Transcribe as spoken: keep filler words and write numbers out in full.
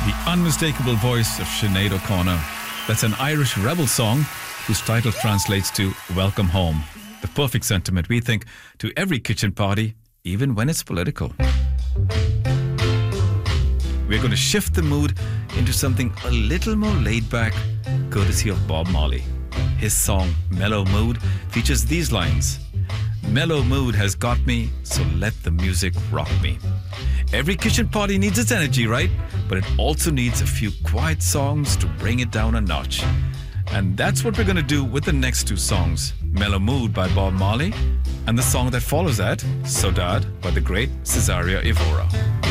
The unmistakable voice of Sinead O'Connor. That's an Irish rebel song whose title translates to Welcome Home. The perfect sentiment, we think, to every kitchen party, even when it's political. We're going to shift the mood into something a little more laid back, courtesy of Bob Marley. His song Mellow Mood features these lines: "Mellow mood has got me, so let the music rock me." Every kitchen party needs its energy, right? But it also needs a few quiet songs to bring it down a notch. And that's what we're going to do with the next two songs, Mellow Mood by Bob Marley and the song that follows that, Saudade by the great Cesaria Evora.